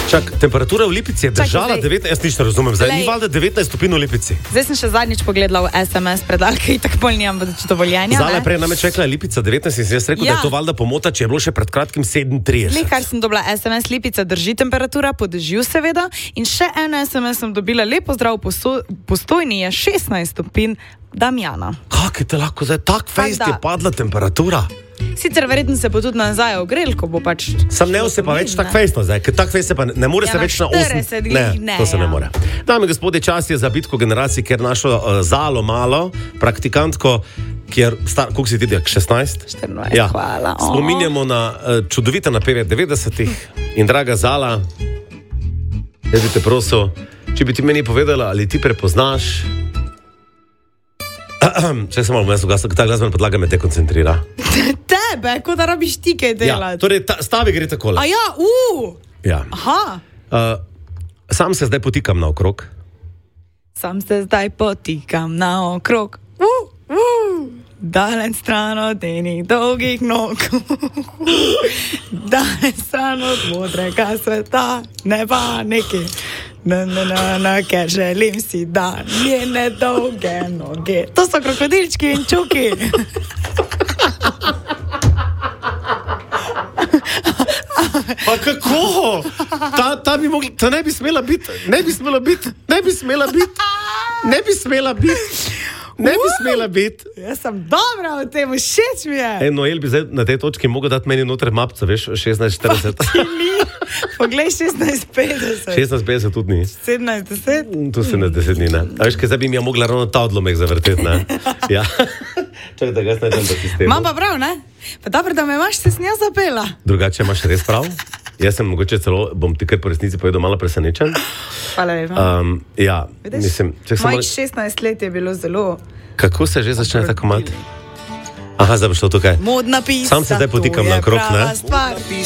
Čak, temperatura v Lipici je držala 19, jaz nič ne razumem, zdaj ni valjda 19 stopinj v Lipici. Zdaj sem še zadnjič pogledala v SMS predalke in tako bolj nimam dovoljenja. Zale prej namreč rekla Lipica 19 in sem jaz rekel, da je to valjda pomota, če je bilo še pred kratkim 37. Kar sem dobila SMS, Lipica drži temperatura, po dežju seveda, in še eno SMS sem dobila, lepo zdrav, Postojni je 16 stopinj, Damjana. Kako je te lahko zdaj, tak fejst je padla temperatura? Sicer verjetno se bo tudi nazaj ogrel, ko bo pač... Sam ne se pa več tak fejstno zdaj, ker tak fejst se pa ne more se več na 40 Ne, to se ne more. Dame in gospodje, čas je za bitko generacij, ker našo Zalo malo, praktikantko, kjer koliko si ti, 16? 14, ja. Hvala. Spominjamo na čudovite napeve 90-ih in draga Zala, jaz bi te prosil, če bi ti meni povedala, ali ti prepoznaš, če sem malo mesto ugasal, ta glasbena podlaga me dekoncentrira. Tebe, kot da rabiš ti kaj delati. Ja, torej stavi gre takole. A ja, Ja. Aha. Sam se zdaj potikam naokrog. Sam se zdaj potikam naokrog. Daleč stran od enih dolgih nog. Daleč stran od modrega sveta. Ne pa neki. Ker želim si, da njene dolge noge. To so krokodilčki in čuki. Pa kako? Ta bi mogla, ta ne bi smela biti. Jaz sem dobra v tem, všeč mi je. Noel bi zdaj na tej točki mogel dati meni noter mapca, veš, 16:40. Poglej, 16:50. 16:50 tudi ni. 17:10. Tu 17:10 ni, ne. A veš, kaj zdaj bi mi ja mogla ravno ta odlomek zavrteti, ne? Ja. Čakaj, da ga jaz najdem v sistemu. Imam pa prav, ne? Pa dobro, da me imaš, se s njo zapela. Drugače imaš res prav? Jaz sem mogoče celo, bom ti kar po resnici povedal, malo presenečen. Hvala lepa. Ja, mislim... Mojih 16 let je bilo zelo... Kako se že začne tako mat? Aha, zdaj bo šlo tukaj. Modna pisa, sam se zdaj potikam na krog, ne?